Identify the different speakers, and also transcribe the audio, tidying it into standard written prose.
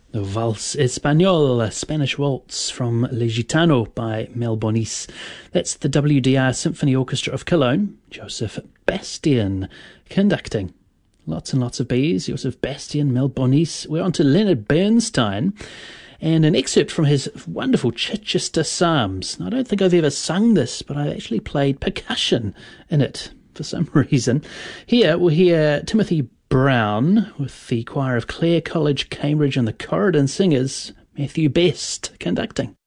Speaker 1: The Valse Espagnole, a Spanish waltz from Le Gitano by Mel Bonis. That's the WDR Symphony Orchestra of Cologne, Joseph Bastian conducting. Lots and lots of B's, Joseph Bastian, Mel Bonis. We're on to Leonard Bernstein and an excerpt from his wonderful Chichester Psalms. Now, I don't think I've ever sung this, but I actually played percussion in it for some reason. Here we'll hear Timothy Brown with the choir of Clare College, Cambridge and the Corridon Singers, Matthew Best conducting.